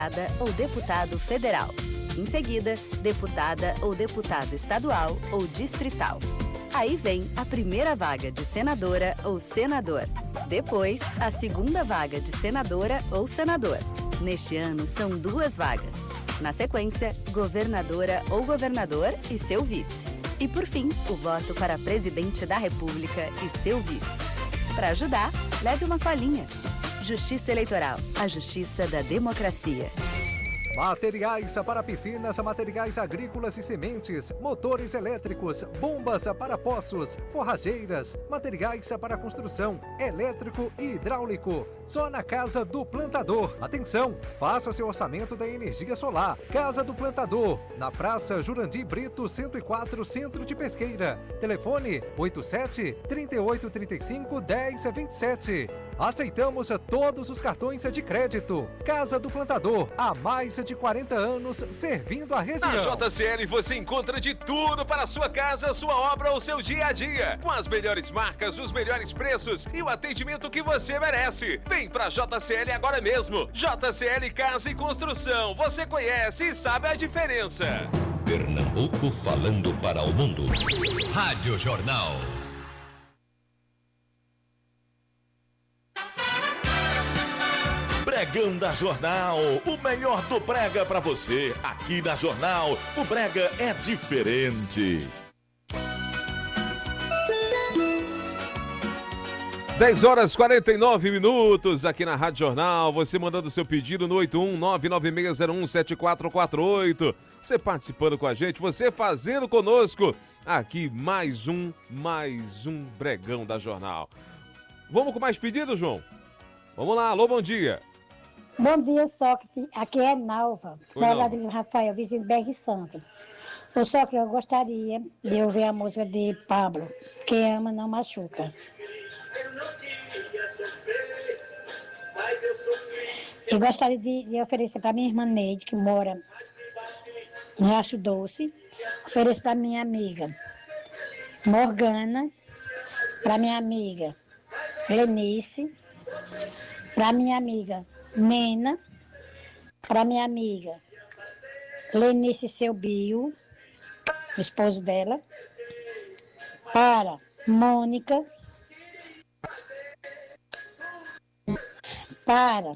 ou deputado federal. Em seguida, deputada ou deputado estadual ou distrital. Aí vem a primeira vaga de senadora ou senador. Depois, a segunda vaga de senadora ou senador. Neste ano, são 2 vagas. Na sequência, governadora ou governador e seu vice. E por fim, o voto para presidente da República e seu vice. Para ajudar, leve uma colinha. Justiça Eleitoral, a justiça da democracia. Materiais para piscinas, materiais agrícolas e sementes, motores elétricos, bombas para poços, forrageiras, materiais para construção, elétrico e hidráulico. Só na Casa do Plantador. Atenção, faça seu orçamento da energia solar. Casa do Plantador, na Praça Jurandir Brito, 104, Centro de Pesqueira. Telefone 87-3835-1027. Aceitamos todos os cartões de crédito. Casa do Plantador, há mais de 40 anos servindo a região. Na JCL você encontra de tudo para a sua casa, sua obra ou seu dia a dia. Com as melhores marcas, os melhores preços e o atendimento que você merece. Vem pra JCL agora mesmo. JCL Casa e Construção. Você conhece e sabe a diferença. Pernambuco falando para o mundo. Rádio Jornal. Bregão da Jornal, o melhor do brega pra você. Aqui na Jornal, o brega é diferente. 10h49 aqui na Rádio Jornal. Você mandando seu pedido no 81996017448. Você participando com a gente, você fazendo conosco aqui mais um Bregão da Jornal. Vamos com mais pedidos, João? Vamos lá, alô, bom dia. Bom dia, Sócrates. Aqui é Nalva, da de Rafael, vizinho de Bergue Santo. Ô, Sócrates, eu gostaria de ouvir a música de Pablo, Quem Ama Não Machuca. Eu gostaria de oferecer para minha irmã Neide, que mora no Riacho Doce. Ofereço para minha amiga Morgana, para minha amiga Lenice, para minha amiga Mena, para minha amiga Lenice Selbio, o esposo dela, para Mônica, para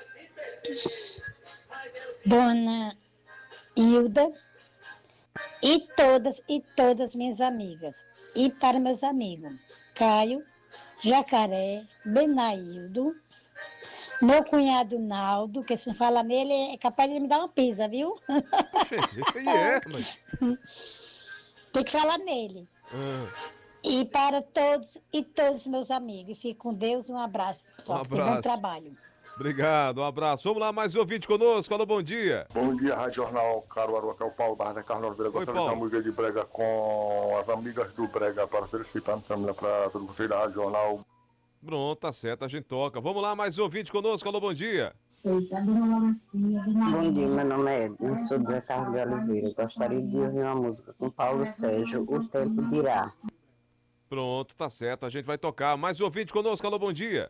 Dona Hilda e todas minhas amigas. E para meus amigos Caio, Jacaré, Benaildo, meu cunhado Naldo, que se não falar nele é capaz de me dar uma pisa, viu? Mas... Tem que falar nele. E para todos os meus amigos. Fique com Deus e um abraço. Um abraço. Bom trabalho. Obrigado, um abraço. Vamos lá, mais um ouvinte conosco. Alô, bom dia. Bom dia, Rádio Jornal Caruaru, aqui é o Paulo Barra da Carlos Brega. Gostaria de música de Brega com as amigas do Brega para felicitar a família, para todo mundo da Rádio Jornal. Pronto, tá certo, a gente toca. Vamos lá, mais um ouvinte conosco. Alô, bom dia. Bom dia, meu nome é Edna, sou de Zé Carlos de Oliveira. Gostaria de ouvir uma música com Paulo Sérgio, O Tempo Dirá. Pronto, tá certo, a gente vai tocar. Mais um ouvinte conosco. Alô, bom dia.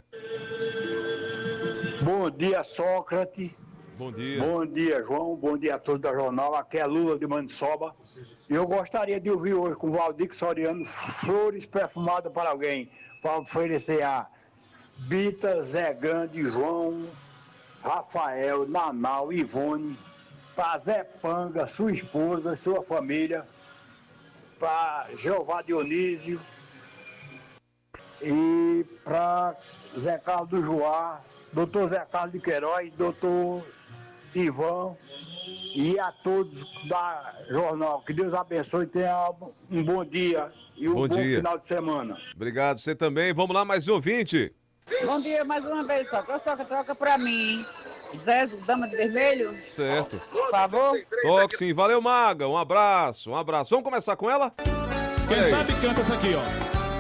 Bom dia, Sócrates. Bom dia. Bom dia, João. Bom dia a todos da Jornal. Aqui é Lula de Maniçoba. Eu gostaria de ouvir hoje com o Valdir Soriano Flores Perfumadas para alguém, para oferecer a Bita, Zé Grande, João, Rafael, Nanau, Ivone, para Zé Panga, sua esposa, sua família, para Jeová Dionísio e para Zé Carlos do Joá, doutor Zé Carlos de Queiroz, doutor Ivan e a todos da Jornal. Que Deus abençoe e tenha um bom dia e um bom final de semana. Obrigado, você também. Vamos lá, mais um ouvinte. Bom dia mais uma vez, só que troca pra mim. Zé, Dama de Vermelho. Certo. Por favor. Toque sim. Valeu, Maga. Um abraço, um abraço. Vamos começar com ela? Quem sabe canta essa aqui, ó.